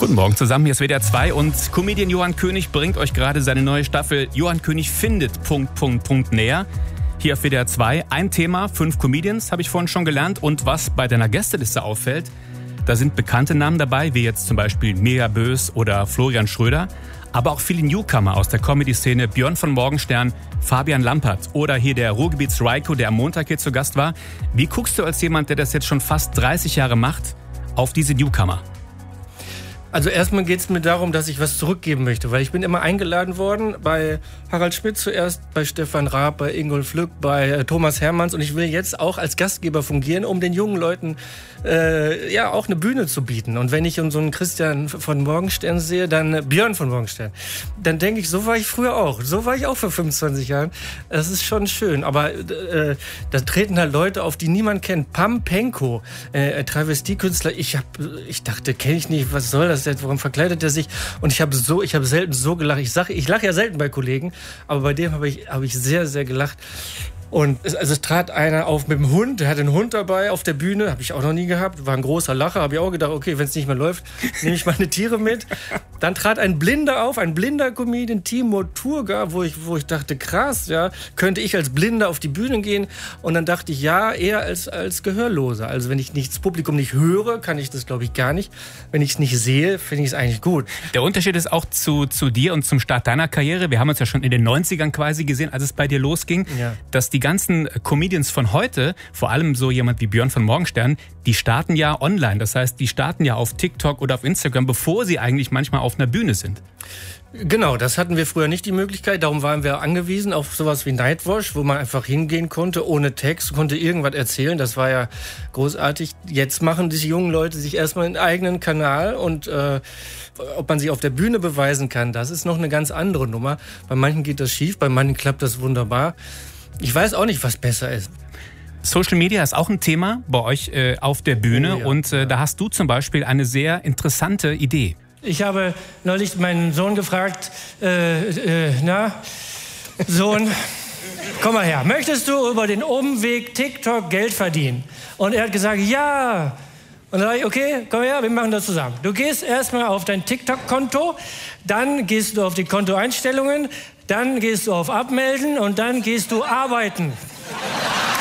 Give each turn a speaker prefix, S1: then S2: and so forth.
S1: Guten Morgen zusammen, hier ist WDR 2 und Comedian Johann König bringt euch gerade seine neue Staffel Johann König findet... näher. Hier auf WDR 2 ein Thema, 5 Comedians, habe ich vorhin schon gelernt. Und was bei deiner Gästeliste auffällt, da sind bekannte Namen dabei, wie jetzt zum Beispiel Mega Bös oder Florian Schröder. Aber auch viele Newcomer aus der Comedy-Szene, Björn von Morgenstern, Fabian Lampert oder hier der Ruhrgebiets-Raiko, der am Montag hier zu Gast war. Wie guckst du als jemand, der das jetzt schon fast 30 Jahre macht, auf diese Newcomer?
S2: Also erstmal geht es mir darum, dass ich was zurückgeben möchte, weil ich bin immer eingeladen worden bei Harald Schmidt zuerst, bei Stefan Raab, bei Ingolf Lück, bei Thomas Hermanns und ich will jetzt auch als Gastgeber fungieren, um den jungen Leuten auch eine Bühne zu bieten. Und wenn ich so einen Christian von Morgenstern sehe, dann Björn von Morgenstern, dann denke ich, so war ich früher auch. So war ich auch vor 25 Jahren. Das ist schon schön, aber da treten halt Leute auf, die niemand kennt. Pam Penko, Travestiekünstler, ich dachte, kenne ich nicht, was soll das? Warum verkleidet er sich? Und ich habe selten so gelacht. Ich lache ja selten bei Kollegen, aber bei dem habe ich sehr, sehr gelacht. Und es trat einer auf mit dem Hund, der hatte einen Hund dabei auf der Bühne, habe ich auch noch nie gehabt, war ein großer Lacher, habe ich auch gedacht, okay, wenn es nicht mehr läuft, nehme ich meine Tiere mit. Dann trat ein Blinder auf, ein blinder Comedian, Timo Turga, wo ich dachte, krass, ja, könnte ich als Blinder auf die Bühne gehen? Und dann dachte ich, ja, eher als Gehörloser. Also wenn ich das Publikum nicht höre, kann ich das, glaube ich, gar nicht. Wenn ich es nicht sehe, finde ich es eigentlich gut.
S1: Der Unterschied ist auch zu dir und zum Start deiner Karriere, wir haben uns ja schon in den 90ern quasi gesehen, als es bei dir losging, ja, dass die ganzen Comedians von heute, vor allem so jemand wie Björn von Morgenstern, die starten ja online. Das heißt, die starten ja auf TikTok oder auf Instagram, bevor sie eigentlich manchmal auf einer Bühne sind.
S2: Genau, das hatten wir früher nicht die Möglichkeit. Darum waren wir angewiesen auf sowas wie Nightwash, wo man einfach hingehen konnte, ohne Text, konnte irgendwas erzählen. Das war ja großartig. Jetzt machen diese jungen Leute sich erstmal einen eigenen Kanal und ob man sich auf der Bühne beweisen kann, das ist noch eine ganz andere Nummer. Bei manchen geht das schief, bei manchen klappt das wunderbar. Ich weiß auch nicht, was besser ist.
S1: Social Media ist auch ein Thema bei euch auf der Bühne und da hast du zum Beispiel eine sehr interessante Idee.
S2: Ich habe neulich meinen Sohn gefragt, Sohn, komm mal her, möchtest du über den Umweg TikTok Geld verdienen? Und er hat gesagt, ja. Und dann sage ich, okay, komm her, wir machen das zusammen. Du gehst erstmal auf dein TikTok-Konto, dann gehst du auf die Kontoeinstellungen, dann gehst du auf Abmelden und dann gehst du arbeiten.